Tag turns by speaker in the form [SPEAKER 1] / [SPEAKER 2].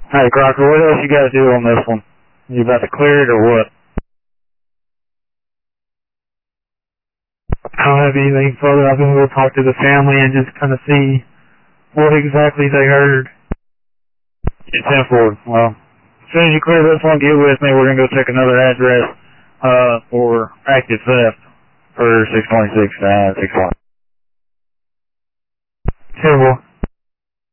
[SPEAKER 1] Hey, Crocker, what else you got to do on this one? You about to clear it or what? I don't have anything further. I'm going to go talk to the family and just kind of see what exactly they heard. It's 10-4. Well, as soon as you clear this one, get with me. We're going to go check another address for active theft for 626 620. 10-4.